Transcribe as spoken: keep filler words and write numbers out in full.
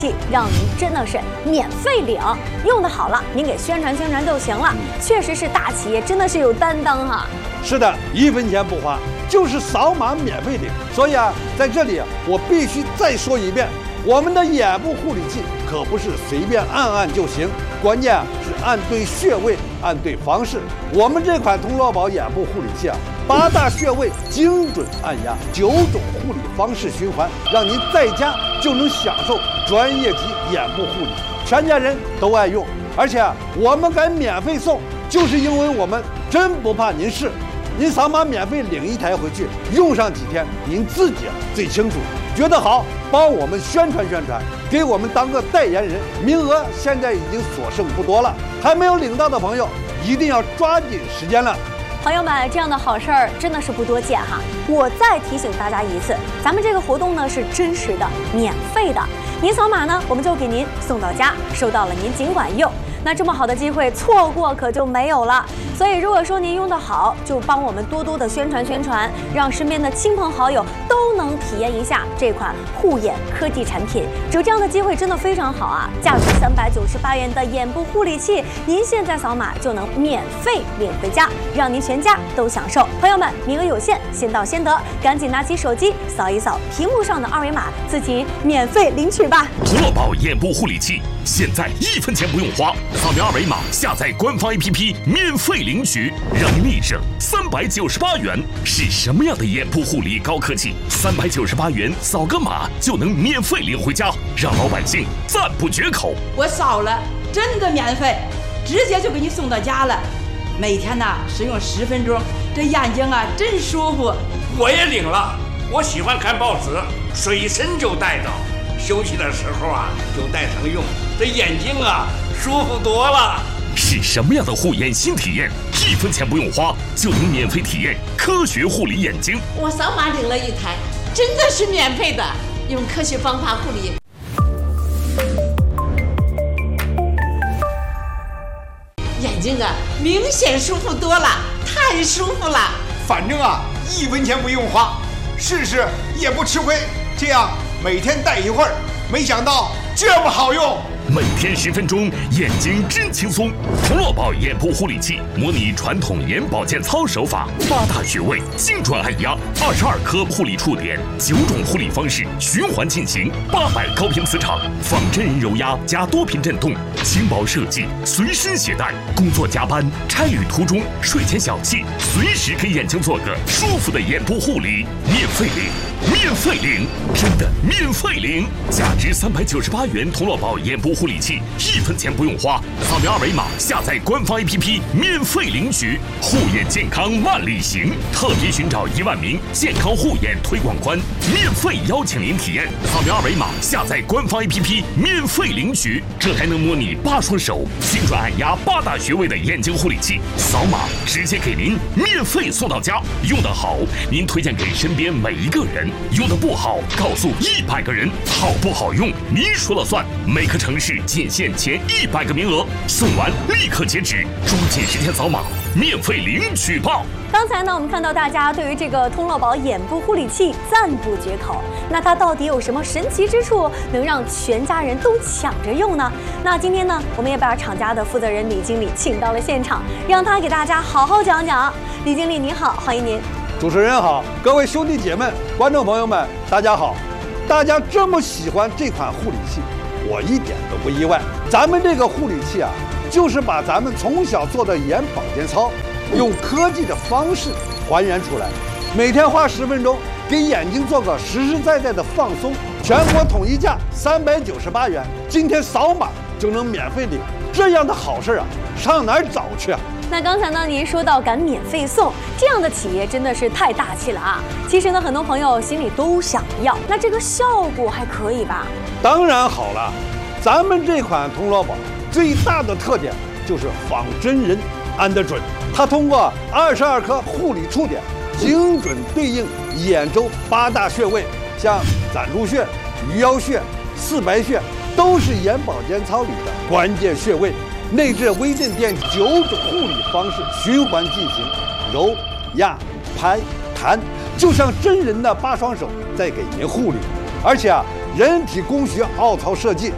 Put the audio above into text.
让您真的是免费领，用的好了，您给宣传宣传就行了。确实是大企业，真的是有担当哈。 是的，一分钱不花，就是扫码免费领。所以啊，在这里我必须再说一遍，我们的眼部护理器可不是随便按按就行，关键啊是按对穴位，按对方式。我们这款通络宝眼部护理器啊，八大穴位精准按压，九种护理方式循环，让您在家就能享受专业级眼部护理，全家人都爱用。而且啊，我们敢免费送，就是因为我们真不怕您试。您扫码免费领一台回去，用上几天，您自己最清楚。觉得好，帮我们宣传宣传，给我们当个代言人。名额现在已经所剩不多了，还没有领到的朋友，一定要抓紧时间了。 朋友们，这样的好事儿真的是不多见哈！我再提醒大家一次，咱们这个活动呢是真实的、免费的。您扫码呢，我们就给您送到家，收到了您尽管用。那这么好的机会，错过可就没有了。所以，如果说您用得好，就帮我们多多的宣传宣传，让身边的亲朋好友都能体验一下这款护眼科技产品。只有这样的机会真的非常好啊！价值三百九十八元的眼部护理器，您现在扫码就能免费领回家，让您全家都享受。朋友们，名额有限，先到先得，赶紧拿起手机扫一扫屏幕上的二维码，自己免费领取吧。 通络宝眼部护理器现在一分钱不用花，扫描二维码下载官方 A P P 免费领取，让您立省三百九十八元。是什么样的眼部护理高科技？三百九十八元扫个码就能免费领回家，让老百姓赞不绝口。 我扫了，真的免费，直接就给你送到家了。每天呢使用十分钟，这眼睛啊真舒服。 我也领了，我喜欢看报纸，随身就带着，休息的时候啊就带上用，这眼睛啊舒服多了。 是什么样的护眼新体验？一分钱不用花就能免费体验科学护理眼睛。 我扫码领了一台，真的是免费的，用科学方法护理。眼睛啊，明显舒服多了，太舒服了。 反正啊，一分钱不用花，试试也不吃亏。这样每天戴一会儿，没想到这么好用。 每天十分钟，眼睛真轻松。通络宝眼部护理器模拟传统眼保健操手法，八大穴位精准按压，二十二颗护理触点，九种护理方式循环进行，八百高频磁场，仿真人揉压加多频震动，轻薄设计，随身携带。工作加班、差旅途中、睡前小憩，随时给眼睛做个舒服的眼部护理，免费领，免费领，真的免费领！价值三百九十八元通络宝眼部护理器，一分钱不用花，扫描二维码下载官方 A P P 免费领取。护眼健康万里行，特别寻找一万名健康护眼推广官，免费邀请您体验。扫描二维码下载官方 A P P 免费领取，这还能模拟八双手精准按压八大穴位的眼睛护理器，扫码直接给您免费送到家。用得好，您推荐给身边每一个人；用得不好，告诉一百个人。好不好用，您说了算。每个城市仅限前一百个名额，送完立刻截止，抓紧时间扫码，免费领取吧。 刚才呢，我们看到大家对于这个通络宝眼部护理器赞不绝口。那它到底有什么神奇之处，能让全家人都抢着用呢？那今天呢，我们也把厂家的负责人李经理请到了现场，让他给大家好好讲讲。李经理您好，欢迎您。 主持人好，各位兄弟姐妹、观众朋友们，大家好。大家这么喜欢这款护理器，我一点都不意外。咱们这个护理器啊，就是把咱们从小做的眼保健操，用科技的方式还原出来，每天花十分钟，给眼睛做个实实在在的放松。全国统一价三百九十八元，今天扫码就能免费领，这样的好事啊，上哪儿找去啊？ 那刚才呢，您说到敢免费送，这样的企业真的是太大气了啊！其实呢，很多朋友心里都想要，那这个效果还可以吧？ 当然好了，咱们这款通络宝最大的特点就是仿真人按得准，它通过二十二颗护理触点，精准对应眼周八大穴位，像攒珠穴、鱼腰穴、四白穴，都是眼保健操里的关键穴位。内置微震电九种护理方式循环进行，揉、压、拍、弹，就像真人的八双手在给您护理。而且啊，人体工学凹槽设计，